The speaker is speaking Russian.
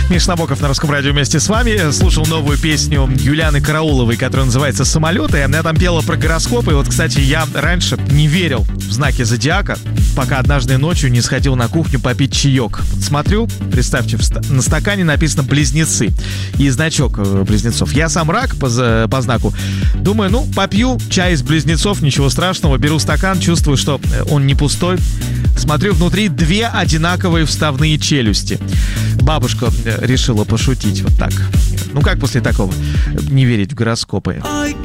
Миш Набоков на Русском радио вместе с вами. Слушал новую песню Юлианы Карауловой, которая называется «Самолеты». Она там пела про гороскопы. И вот, кстати, я раньше не верил в знаки зодиака, пока однажды ночью не сходил на кухню попить чаек. Вот смотрю, представьте, на стакане написано «Близнецы» и значок близнецов. Я сам рак по знаку. Думаю, ну, попью чай из близнецов, ничего страшного. Беру стакан, чувствую, что он не пустой. Смотрю, внутри 2 одинаковые вставные челюсти. Бабушка решила пошутить вот так. Ну как после такого не верить в гороскопы? Ой,